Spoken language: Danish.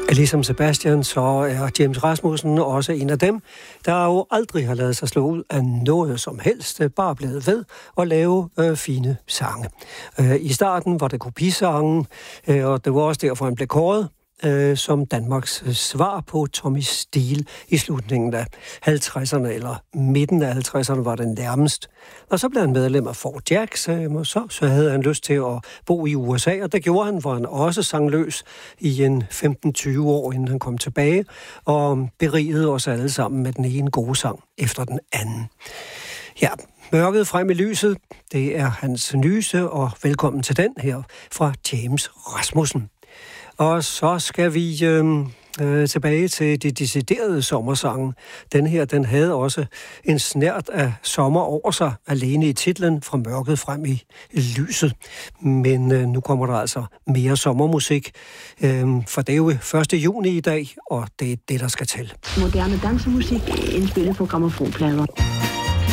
Ligesom Sebastian, så er James Rasmussen også en af dem, der jo aldrig har ladet sig slå ud af noget som helst, bare blevet ved at lave fine sange. I starten var det kopisangen, og det var også derfor, han blev kåret som Danmarks svar på Tommy Steele i slutningen af 50'erne, eller midten af 50'erne var det nærmest. Og så blev han medlem af Fort Jacks, og så havde han lyst til at bo i USA, og det gjorde han, hvor han også sang løs i en 15-20 år, inden han kom tilbage, og berigede os alle sammen med den ene gode sang efter den anden. Ja, Mørket frem i lyset, det er hans nyeste, og velkommen til den her fra James Rasmussen. Og så skal vi tilbage til de deciderede sommersange. Den her, den havde også en snert af sommer over sig, alene i titlen Fra mørket frem i lyset. Men nu kommer der altså mere sommermusik, for det er jo 1. juni i dag, og det er det, der skal til. Moderne dansemusik indspillet på grammofonplader.